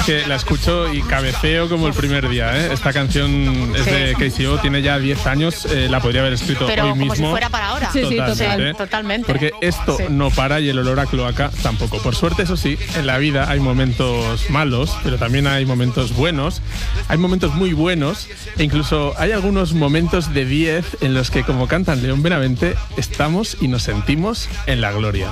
que la escucho y cabeceo como el primer día, ¿eh? Esta canción es de KCO, tiene ya 10 años, la podría haber escrito pero hoy mismo. Pero como si fuera para ahora. Sí, Totalmente. Porque esto no para y el olor a cloaca tampoco. Por suerte, eso sí, en la vida hay momentos malos, pero también hay momentos buenos, hay momentos muy buenos e incluso hay algunos momentos de 10 en los que, como cantan León Benavente, estamos y nos sentimos en la gloria.